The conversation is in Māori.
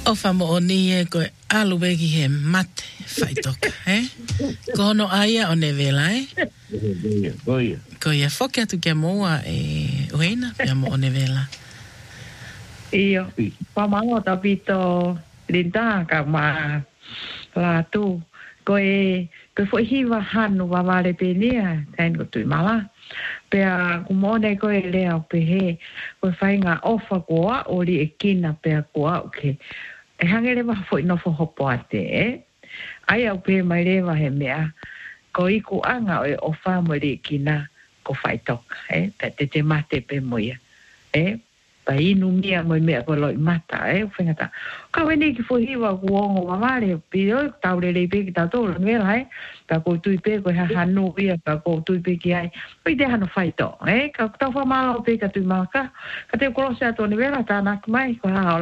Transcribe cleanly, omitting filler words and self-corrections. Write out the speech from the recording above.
O famo o ni e koe aluweki he mate whaitoka, Kono aia o ne vela, Goia. Koia whoke atu kia moa e uheina, pia mo o ne vela. Iyo, pamao tapito linda ka ma la tu koe foi hiwa hanu wa vale penia tain ko tu mala pe a kumone koe lea pe he koe whainga ofa koa ori e kina pe a koa uke e hangere wa foi no fo hopo ate ai au pe mai lewa he mea ko iku anga o ofa mo ri kina ko whaitoka pe te mate pe moia pa inu mia mo mea ko loi mata whengata ka wene ki foi hiwa kuongo wa vale pi o taure le pe ki tato ngela ka ko tui pe ko ha hanu ia ka ko tui pe ki ai pi te hanu faito ka tau fa malo pe ka tui maka ka te kolosa to ni vela ta na mai ko ha